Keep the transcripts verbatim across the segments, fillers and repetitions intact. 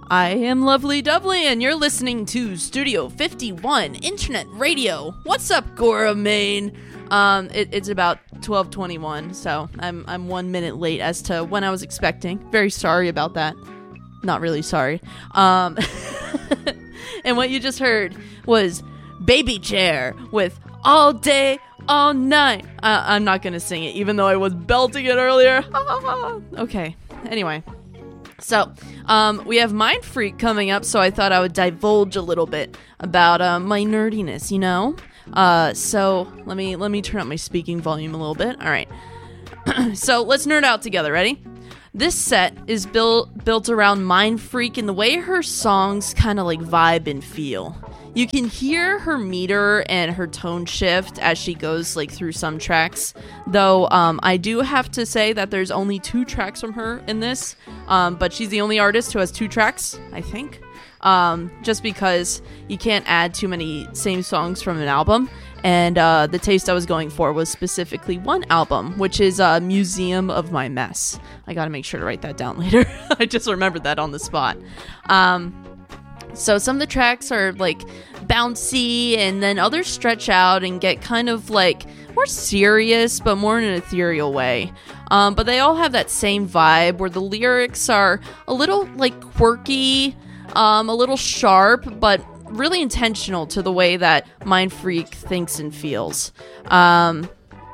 I am Lovely Dovely, and you're listening to Studio fifty-one Internet Radio. What's up, Gora, Maine? Um, it, it's about twelve twenty-one, so I'm I'm one minute late as to when I was expecting. Very sorry about that. Not really sorry. Um, and what you just heard was Baby Chair with All Day, All Night. Uh, I'm not gonna sing it, even though I was belting it earlier. Okay, anyway. So, um, we have Mind Freak coming up, so I thought I would divulge a little bit about uh, my nerdiness, you know? Uh, so, let me let me turn up my speaking volume a little bit. All right. So, let's nerd out together. Ready? This set is built built around Mind Freak and the way her songs kind of like vibe and feel. You can hear her meter and her tone shift as she goes like through some tracks, though um, I do have to say that there's only two tracks from her in this, um, but she's the only artist who has two tracks, I think, um, just because you can't add too many same songs from an album, and uh, the taste I was going for was specifically one album, which is uh, Museum of My Mess. I gotta make sure to write that down later. I just remembered that on the spot. Um... So some of the tracks are like bouncy, and then others stretch out and get kind of like more serious, but more in an ethereal way. Um, but they all have that same vibe where the lyrics are a little like quirky, um, a little sharp, but really intentional to the way that Mind Freak thinks and feels. Um,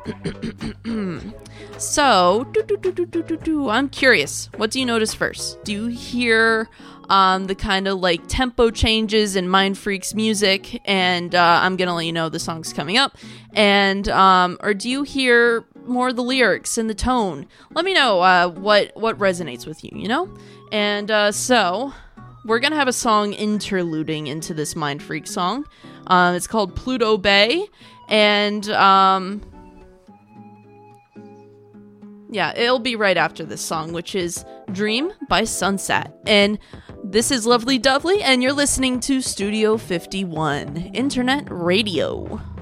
so, do, do, do, do, do, do, do. I'm curious. What do you notice first? Do you hear um, the kind of like tempo changes in Mind Freak's music? And uh, I'm gonna let you know the song's coming up. And um, or do you hear more of the lyrics and the tone? Let me know uh, what what resonates with you. You know. And uh, so we're gonna have a song interluding into this Mind Freak song. Um, it's called Pluto Bay, and um. Yeah, it'll be right after this song, which is Dream by Sunset. And this is Lovely Dovely, and you're listening to Studio fifty-one Internet Radio.